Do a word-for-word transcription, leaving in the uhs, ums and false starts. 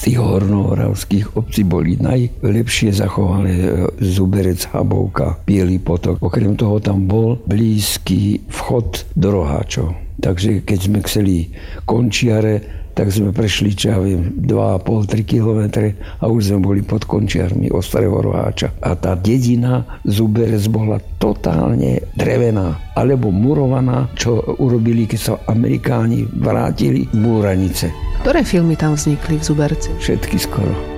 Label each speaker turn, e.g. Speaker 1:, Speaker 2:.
Speaker 1: tých hornohoravských obcí boli najlepšie zachované Zuberec, Habovka, Bielý potok. Okrem toho tam bol blízky vchod do Roháčov. Takže keď sme chceli Končiare, tak sme prešli, čo ja viem, dva a pol tri kilometre a už sme boli pod Končiarmi od Starého Roháča. A tá dedina Zuberec bola totálne drevená alebo murovaná, čo urobili, keď sa Amerikáni vrátili z Múranice.
Speaker 2: Ktoré filmy tam vznikli v Zuberci?
Speaker 1: Všetky skoro.